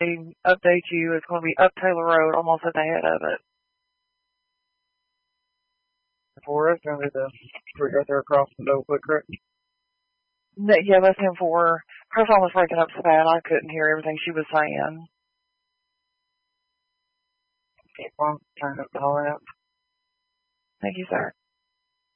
update you. It's going to be up Taylor Road, almost at the head of it. For us, going to the street right there across from Doe Foot Creek. Yeah, that's him for. Her phone was breaking up so bad I couldn't hear everything she was saying. Keep on turning up the whole out. Thank you, sir.